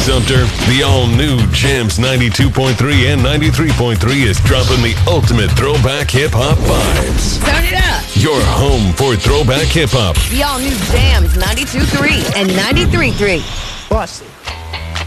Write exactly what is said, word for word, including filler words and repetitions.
Sumter, the all-new Jams ninety-two point three and ninety-three point three is dropping the ultimate throwback hip-hop vibes. Turn it up. Your home for throwback hip-hop. The all-new Jams ninety-two point three and ninety-three point three. Bust it.